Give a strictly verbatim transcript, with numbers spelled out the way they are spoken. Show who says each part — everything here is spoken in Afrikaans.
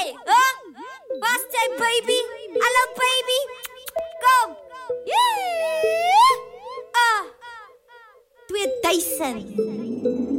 Speaker 1: huh? Fast time, baby. Hello, baby. Kom. Yeah. Ah. Twee duisend.